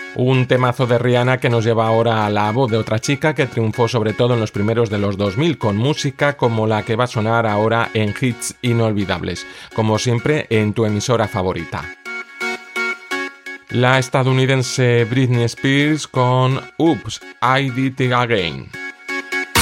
Un temazo de Rihanna que nos lleva ahora a la voz de otra chica que triunfó sobre todo en los primeros de los 2000 con música como la que va a sonar ahora en Hits Inolvidables, como siempre en tu emisora favorita. La estadounidense Britney Spears con Oops, I Did It Again.